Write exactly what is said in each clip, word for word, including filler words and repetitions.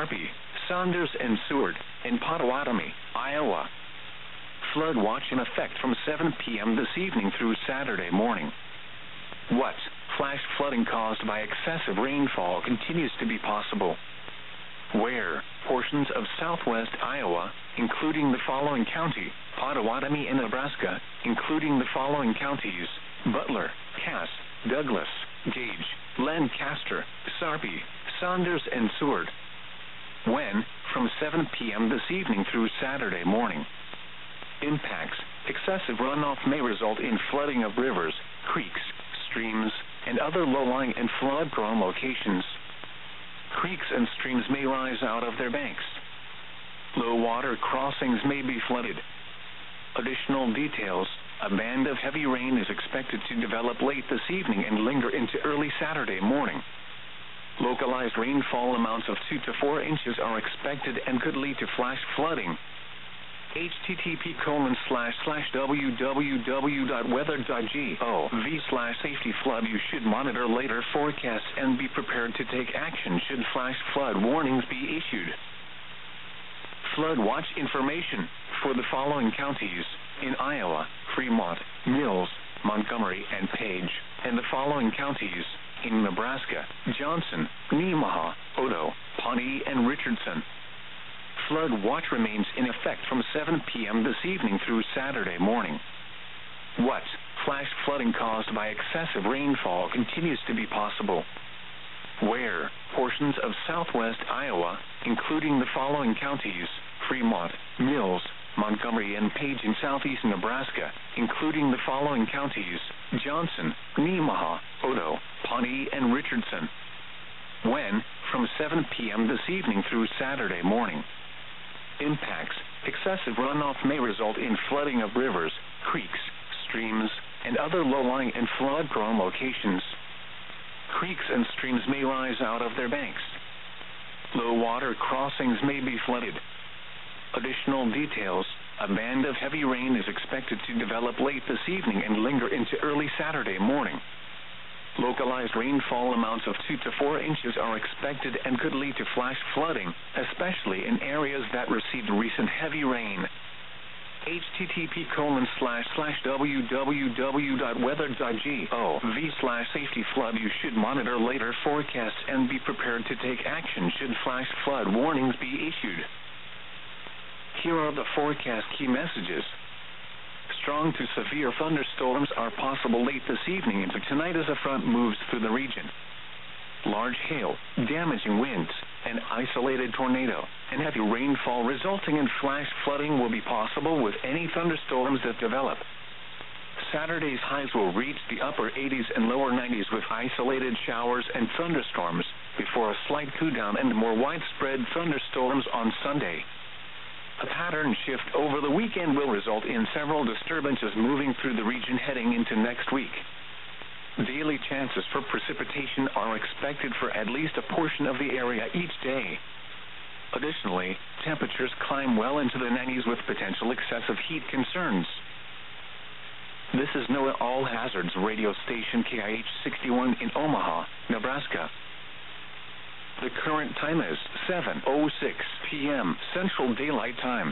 Sarpy, Saunders and Seward, and Potawatomi, Iowa. Flood watch in effect from seven p m this evening through Saturday morning. What? Flash flooding caused by excessive rainfall continues to be possible. Where? Portions of southwest Iowa, including the following county, Potawatomi and Nebraska, including the following counties, Butler, Cass, Douglas, Gage, Lancaster, Sarpy, Saunders and Seward. When? From seven p m this evening through Saturday morning. Impacts. Excessive runoff may result in flooding of rivers, creeks, streams, and other low-lying and flood-prone locations. Creeks and streams may rise out of their banks. Low-water crossings may be flooded. Additional details. A band of heavy rain is expected to develop late this evening and linger into early Saturday morning. Localized rainfall amounts of two to four inches are expected and could lead to flash flooding. http colon slash slash www.weather.gov slash safety flood. You should monitor later forecasts and be prepared to take action should flash flood warnings be issued. Flood watch information for the following counties in Iowa: Fremont, Mills, Montgomery, and Page, and the following counties in Nebraska: Johnson, Nemaha, Odo, Pawnee, and Richardson. Flood watch remains in effect from seven p m this evening through Saturday morning. What? Flash flooding caused by excessive rainfall continues to be possible. Where? Portions of southwest Iowa, including the following counties, Fremont, Mills, Montgomery, and Page, in southeast Nebraska, including the following counties, Johnson, Nemaha, Odo, Pawnee, and Richardson. When? From seven p m this evening through Saturday morning. Impacts. Excessive runoff may result in flooding of rivers, creeks, streams, and other low-lying and flood-prone locations. Creeks and streams may rise out of their banks. Low-water crossings may be flooded. Additional details. A band of heavy rain is expected to develop late this evening and linger into early Saturday morning. Localized rainfall amounts of two to four inches are expected and could lead to flash flooding, especially in areas that received recent heavy rain. http colon slash slash www.weather.gov slash safety flood. You should monitor later forecasts and be prepared to take action should flash flood warnings be issued. Here are the forecast key messages. Strong to severe thunderstorms are possible late this evening into tonight as a front moves through the region. Large hail, damaging winds, an isolated tornado, and heavy rainfall resulting in flash flooding will be possible with any thunderstorms that develop. Saturday's highs will reach the upper eighties and lower nineties with isolated showers and thunderstorms, before a slight cool down and more widespread thunderstorms on Sunday. A pattern shift over the weekend will result in several disturbances moving through the region heading into next week. Daily chances for precipitation are expected for at least a portion of the area each day. Additionally, temperatures climb well into the nineties with potential excessive heat concerns. This is NOAA All Hazards radio station K I H sixty-one in Omaha, Nebraska. The current time is seven oh six p m Central Daylight Time.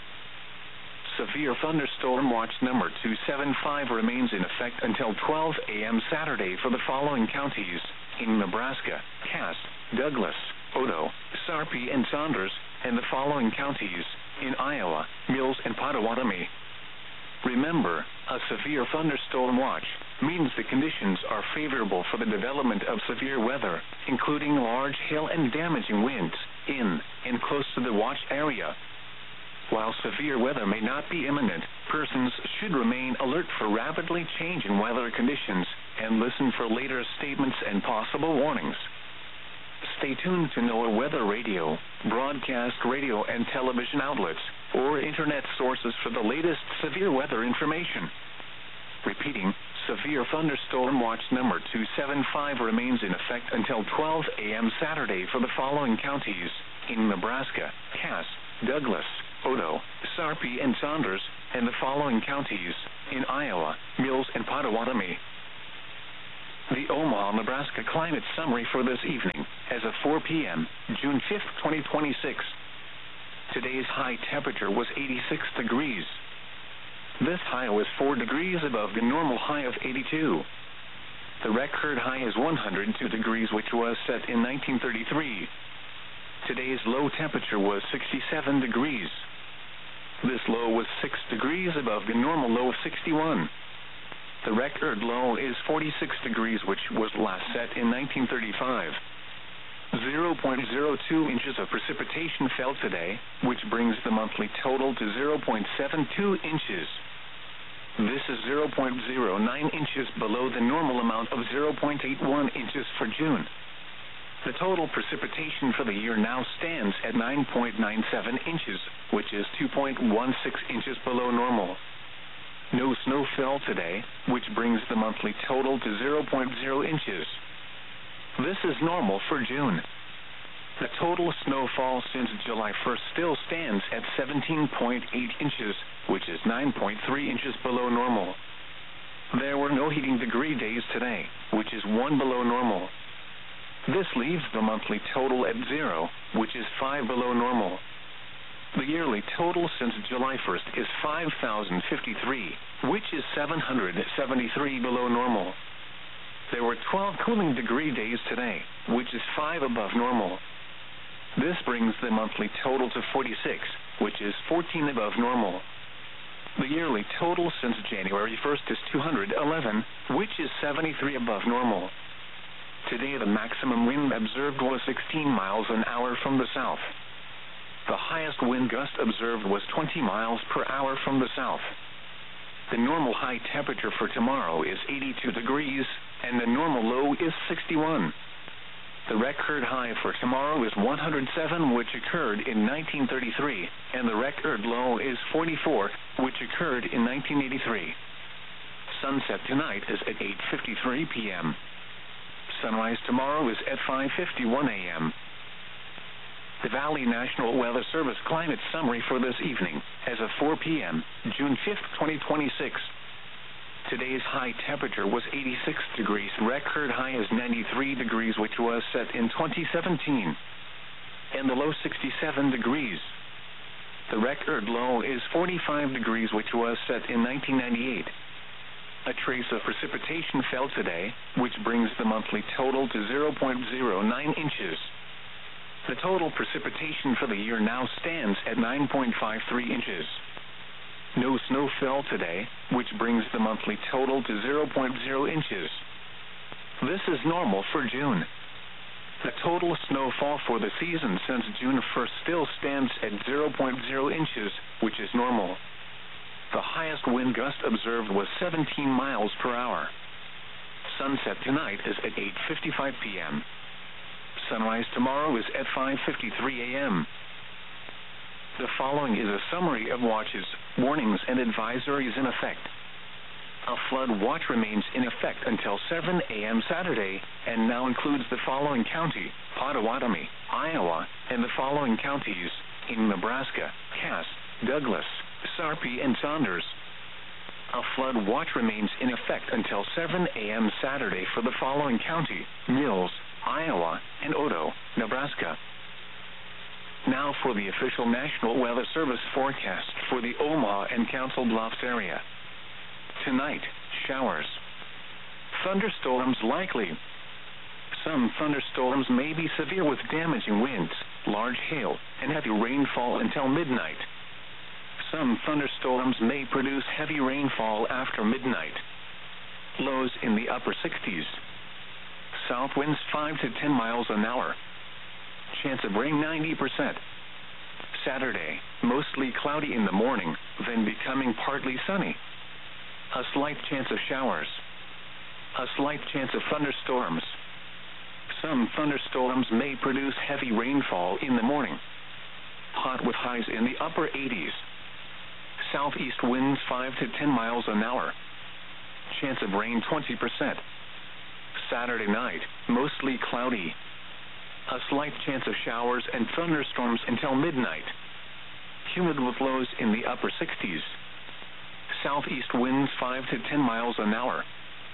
Severe thunderstorm watch number two seven five remains in effect until twelve a m Saturday for the following counties in Nebraska: Cass, Douglas, Odo, Sarpy, and Saunders, and the following counties in Iowa: Mills and Potawatomi. Remember, a severe thunderstorm watch means the conditions are favorable for the development of severe weather, including large hail and damaging winds, in and close to the watch area. While severe weather may not be imminent, persons should remain alert for rapidly changing weather conditions and listen for later statements and possible warnings. Stay tuned to NOAA Weather Radio, broadcast radio and television outlets, or internet sources for the latest severe weather information. Repeating, severe thunderstorm watch number two seven five remains in effect until twelve a m Saturday for the following counties in Nebraska: Cass, Douglas, Odo, Sarpy, and Saunders, and the following counties in Iowa: Mills and Potawatomi. The Omaha, Nebraska climate summary for this evening, as of four p m, June fifth, twenty twenty-six. Today's high temperature was eighty-six degrees. This high was four degrees above the normal high of eighty-two. The record high is one hundred two degrees, which was set in nineteen thirty-three. Today's low temperature was sixty-seven degrees. This low was six degrees above the normal low of sixty-one. The record low is forty-six degrees, which was last set in nineteen thirty-five. zero point zero two inches of precipitation fell today, which brings the monthly total to zero point seven two inches. This is zero point zero nine inches below the normal amount of zero point eight one inches for June. The total precipitation for the year now stands at nine point nine seven inches, which is two point one six inches below normal. No snow fell today, which brings the monthly total to zero point zero inches. This is normal for June. The total snowfall since July first still stands at seventeen point eight inches, which is nine point three inches below normal. There were no heating degree days today, which is one below normal. This leaves the monthly total at zero, which is five below normal. The yearly total since July first is five thousand fifty-three, which is seven hundred seventy-three below normal. There were twelve cooling degree days today, which is five above normal. This brings the monthly total to forty-six, which is fourteen above normal. The yearly total since January first is two hundred eleven, which is seventy-three above normal. Today the maximum wind observed was sixteen miles an hour from the south. The highest wind gust observed was twenty miles per hour from the south. The normal high temperature for tomorrow is eighty-two degrees, and the normal low is sixty-one. The record high for tomorrow is one hundred seven, which occurred in nineteen thirty-three, and the record low is forty-four, which occurred in nineteen eighty-three. Sunset tonight is at eight fifty-three p m Sunrise tomorrow is at five fifty-one a m The Valley National Weather Service climate summary for this evening, as of four p m, June fifth, twenty twenty-six. Today's high temperature was eighty-six degrees. Record high is ninety-three degrees, which was set in twenty seventeen. And the low sixty-seven degrees. The record low is forty-five degrees, which was set in nineteen ninety-eight. A trace of precipitation fell today, which brings the monthly total to zero point zero nine inches. The total precipitation for the year now stands at nine point five three inches. No snow fell today, which brings the monthly total to zero point zero inches. This is normal for June. The total snowfall for the season since June first still stands at zero point zero inches, which is normal. The highest wind gust observed was seventeen miles per hour. Sunset tonight is at eight fifty-five p m Sunrise tomorrow is at five fifty-three a m The following is a summary of watches, warnings, and advisories in effect. A flood watch remains in effect until seven a m Saturday, and now includes the following county: Pottawatomie, Iowa, and the following counties in Nebraska: Cass, Douglas, Sarpy, and Saunders. A flood watch remains in effect until seven a m Saturday for the following county: Mills, Iowa, and Odo, Nebraska. Now for the official National Weather Service forecast for the Omaha and Council Bluffs area. Tonight, showers. Thunderstorms likely. Some thunderstorms may be severe with damaging winds, large hail, and heavy rainfall until midnight. Some thunderstorms may produce heavy rainfall after midnight. Lows in the upper sixties. South winds five to ten miles an hour. Chance of rain ninety percent. Saturday, mostly cloudy in the morning, then becoming partly sunny. A slight chance of showers. A slight chance of thunderstorms. Some thunderstorms may produce heavy rainfall in the morning. Hot with highs in the upper eighties. Southeast winds five to ten miles an hour. Chance of rain twenty percent. Saturday night, mostly cloudy. A slight chance of showers and thunderstorms until midnight. Humid with lows in the upper sixties. Southeast winds five to ten miles an hour.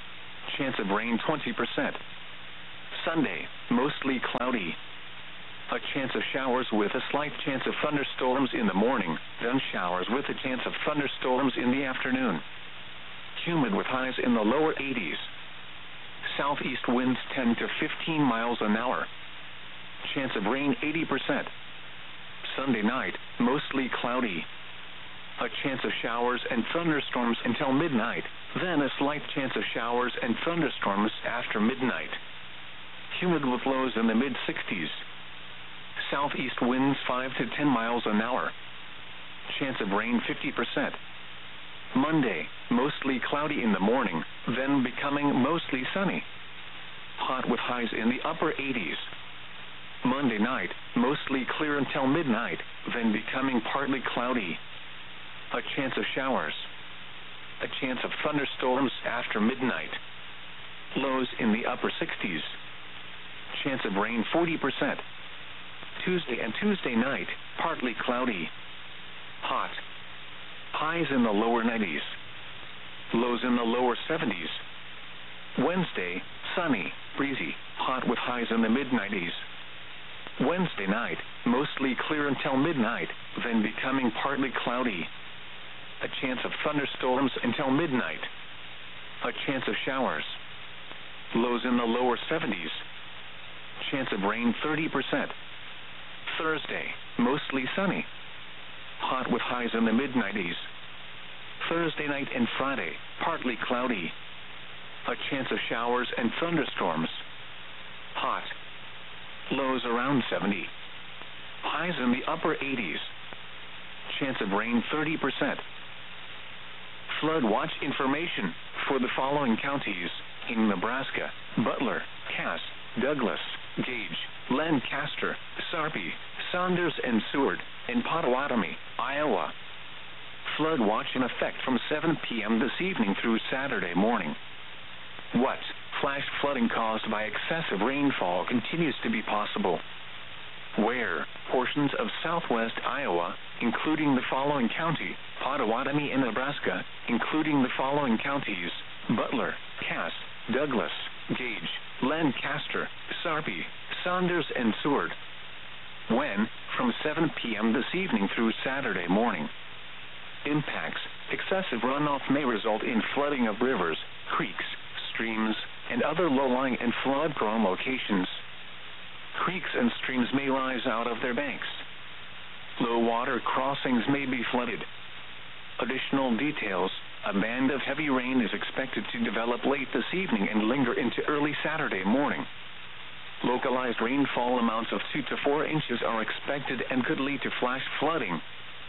Chance of rain twenty percent. Sunday, mostly cloudy. A chance of showers with a slight chance of thunderstorms in the morning, then showers with a chance of thunderstorms in the afternoon. Humid with highs in the lower eighties. Southeast winds ten to fifteen miles an hour. Chance of rain eighty percent. Sunday night, mostly cloudy. A chance of showers and thunderstorms until midnight, then a slight chance of showers and thunderstorms after midnight. Humid with lows in the mid sixties. Southeast winds five to ten miles an hour. Chance of rain fifty percent. Monday, mostly cloudy in the morning, then becoming mostly sunny. Hot with highs in the upper eighties. Monday night, mostly clear until midnight, then becoming partly cloudy. A chance of showers. A chance of thunderstorms after midnight. Lows in the upper sixties. Chance of rain forty percent. Tuesday and Tuesday night, partly cloudy. Hot. Highs in the lower nineties. Lows in the lower seventies. Wednesday, sunny, breezy, hot with highs in the mid nineties. Wednesday night, mostly clear until midnight, then becoming partly cloudy. A chance of thunderstorms until midnight. A chance of showers. Lows in the lower seventies. Chance of rain thirty percent. Thursday, mostly sunny. Hot with highs in the mid nineties. Thursday night and Friday, partly cloudy. A chance of showers and thunderstorms. Hot. Lows around seventy. Highs in the upper eighties. Chance of rain thirty percent. Flood watch information for the following counties in Nebraska: Butler, Cass, Douglas, Gage, Lancaster, Sarpy, Saunders and Seward, and Pottawatomie, Iowa. Flood watch in effect from seven p.m. this evening through Saturday morning. What? Flash flooding caused by excessive rainfall continues to be possible. Where? Portions of southwest Iowa, including the following county: Pottawatomie in Nebraska, including the following counties: Butler, Cass, Douglas, Gage, Lancaster, Sarpy, Saunders and Seward. When? From seven p.m. this evening through Saturday morning. Impacts: excessive runoff may result in flooding of rivers, creeks, streams, and other low-lying and flood-prone locations. Creeks and streams may rise out of their banks. Low water crossings may be flooded. Additional details: a band of heavy rain is expected to develop late this evening and linger into early Saturday morning. Localized rainfall amounts of two to four inches are expected and could lead to flash flooding.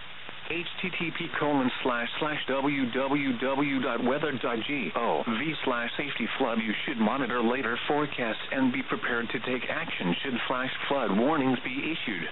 http colon slash slash www dot weather dot gov slash safety flood. You should monitor later forecasts and be prepared to take action should flash flood warnings be issued.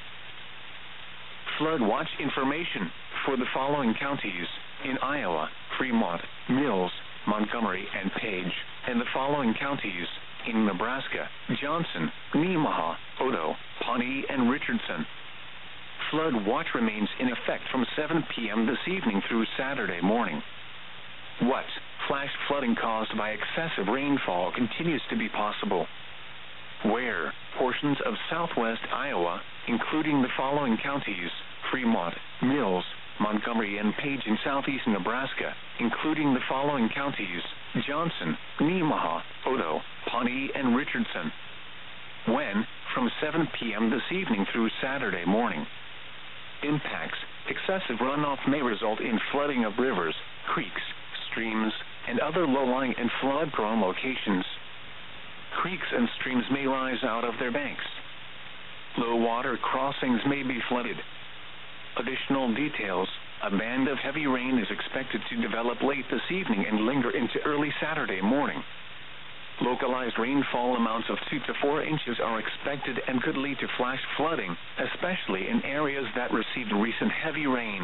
Flood watch information for the following counties in Iowa: Fremont, Mills, Montgomery, and Page, and the following counties in Nebraska: Johnson, Nemaha, Odo, Pawnee, and Richardson. Flood watch remains in effect from seven p.m. this evening through Saturday morning. What? Flash flooding caused by excessive rainfall continues to be possible. Where? Portions of southwest Iowa, including the following counties: Fremont, Mills, Montgomery, and Page, in southeast Nebraska, including the following counties: Johnson, Nemaha, Odo, Pawnee, and Richardson. When? From seven p.m. this evening through Saturday morning. Impacts: excessive runoff may result in flooding of rivers, creeks, streams, and other low-lying and flood-prone locations. Creeks and streams may rise out of their banks. Low water crossings may be flooded. Additional details: a band of heavy rain is expected to develop late this evening and linger into early Saturday morning. Localized rainfall amounts of two to four inches are expected and could lead to flash flooding, especially in areas that received recent heavy rain.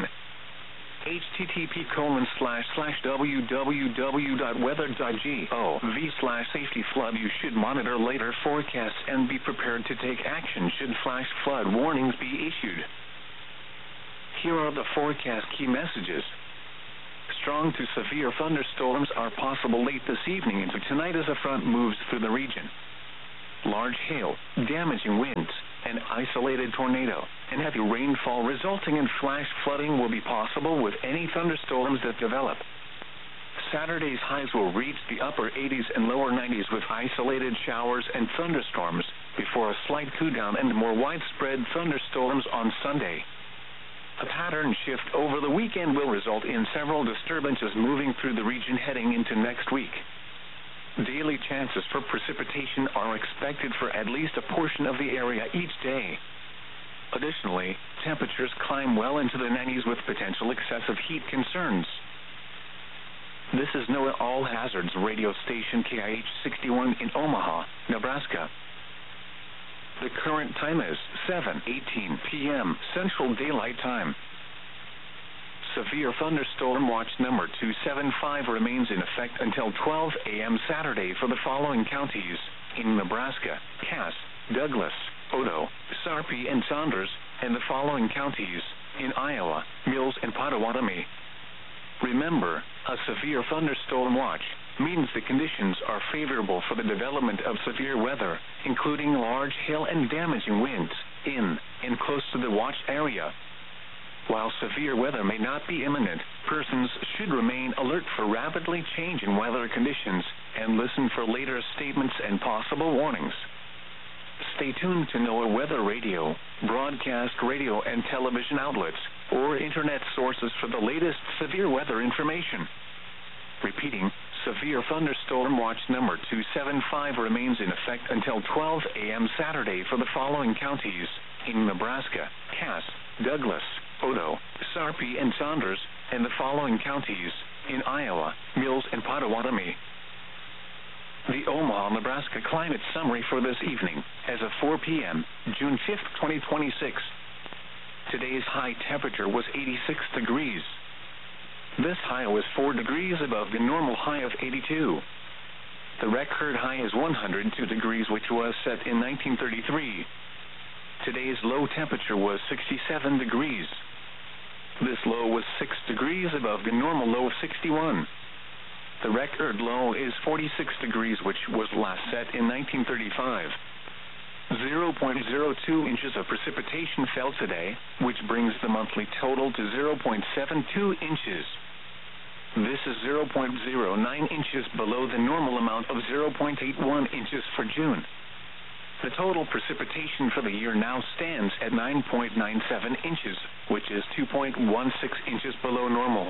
http colon slash slash www dot weather dot gov slash safety flood. You should monitor later forecasts and be prepared to take action should flash flood warnings be issued. Here are the forecast key messages. strong to severe thunderstorms are possible late this evening into tonight as a front moves through the region. Large hail, damaging winds, an isolated tornado, and heavy rainfall resulting in flash flooding will be possible with any thunderstorms that develop. Saturday's highs will reach the upper eighties and lower nineties with isolated showers and thunderstorms before a slight cool down and more widespread thunderstorms on Sunday. A pattern shift over the weekend will result in several disturbances moving through the region heading into next week. Daily chances for precipitation are expected for at least a portion of the area each day. Additionally, temperatures climb well into the nineties with potential excessive heat concerns. This is NOAA All Hazards radio station K I H sixty-one in Omaha, Nebraska. The current time is seven eighteen p m Central Daylight Time. Severe thunderstorm watch number two seven five remains in effect until twelve a m Saturday for the following counties in Nebraska: Cass, Douglas, Odo, Sarpy, and Saunders, and the following counties in Iowa: Mills and Potawatomi. Remember, a severe thunderstorm watch means the conditions are favorable for the development of severe weather, including large hail and damaging winds, in and close to the watch area. While severe weather may not be imminent, persons should remain alert for rapidly changing weather conditions and listen for later statements and possible warnings. Stay tuned to NOAA Weather Radio, broadcast radio and television outlets, or internet sources for the latest severe weather information. Repeating, severe thunderstorm watch number two seven five remains in effect until twelve a m Saturday for the following counties in Nebraska: Cass, Douglas, Odo, Sarpy, and Saunders, and the following counties in Iowa: Mills and Potawatomi. The Omaha, Nebraska climate summary for this evening as of four p m June fifth, twenty twenty-six. Today's high temperature was eighty-six degrees. This high was four degrees above the normal high of eighty-two. The record high is one hundred two degrees, which was set in nineteen thirty-three. Today's low temperature was sixty-seven degrees. This low was six degrees above the normal low of sixty-one. The record low is forty-six degrees, which was last set in nineteen thirty-five. zero point zero two inches of precipitation fell today, which brings the monthly total to zero point seven two inches. This is zero point zero nine inches below the normal amount of zero point eight one inches for June. The total precipitation for the year now stands at nine point nine seven inches, which is two point one six inches below normal.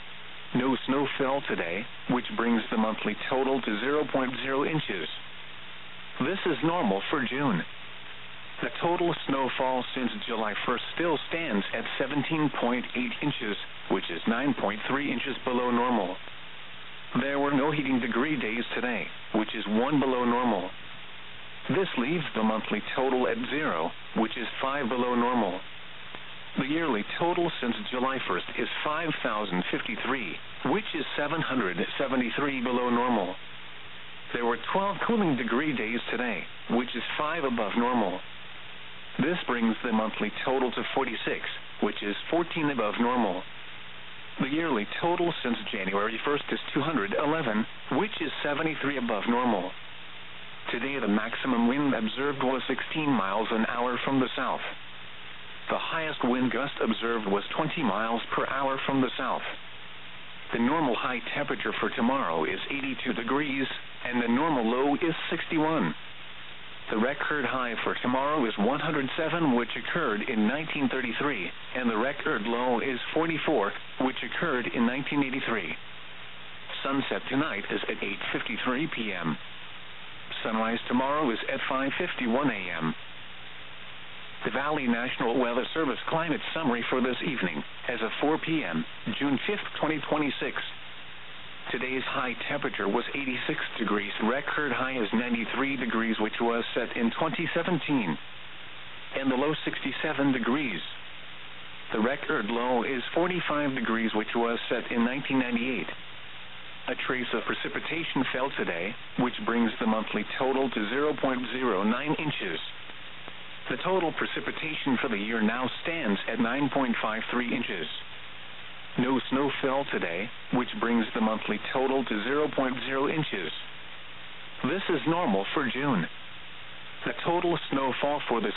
No snow fell today, which brings the monthly total to zero point zero inches. This is normal for June. The total snowfall since July first still stands at seventeen point eight inches, which is nine point three inches below normal. There were no heating degree days today, which is one below normal. This leaves the monthly total at zero, which is five below normal. The yearly total since July first is five thousand fifty-three, which is seven hundred seventy-three below normal. There were twelve cooling degree days today, which is five above normal. This brings the monthly total to forty-six, which is fourteen above normal. The yearly total since January first is two hundred eleven, which is seventy-three above normal. Today the maximum wind observed was sixteen miles an hour from the south. The highest wind gust observed was twenty miles per hour from the south. The normal high temperature for tomorrow is eighty-two degrees, and the normal low is sixty-one. The record high for tomorrow is one hundred seven, which occurred in nineteen thirty-three, and the record low is forty-four, which occurred in nineteen eighty-three. Sunset tonight is at eight fifty-three p m Sunrise tomorrow is at five fifty-one a m The Valley National Weather Service climate summary for this evening as of four p m June fifth, twenty twenty-six. Today's high temperature was eighty-six degrees. Record high is ninety-three degrees, which was set in twenty seventeen. And the low sixty-seven degrees. The record low is forty-five degrees, which was set in nineteen ninety-eight. A trace of precipitation fell today, which brings the monthly total to zero point zero nine inches. The total precipitation for the year now stands at nine point five three inches. No snow fell today, which brings the monthly total to zero point zero inches. This is normal for June. The total snowfall for this